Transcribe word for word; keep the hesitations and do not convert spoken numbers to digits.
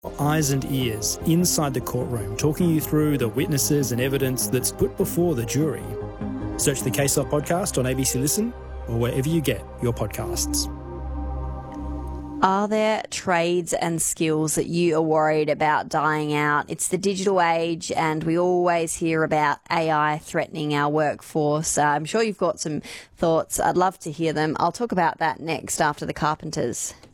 Eyes and ears inside the courtroom, talking you through the witnesses and evidence that's put before the jury. Search the Case Law Podcast on A B C Listen or wherever you get your podcasts. Are there trades and skills that you are worried about dying out? It's the digital age and we always hear about A I threatening our workforce. Uh, I'm sure you've got some thoughts. I'd love to hear them. I'll talk about that next after the Carpenters.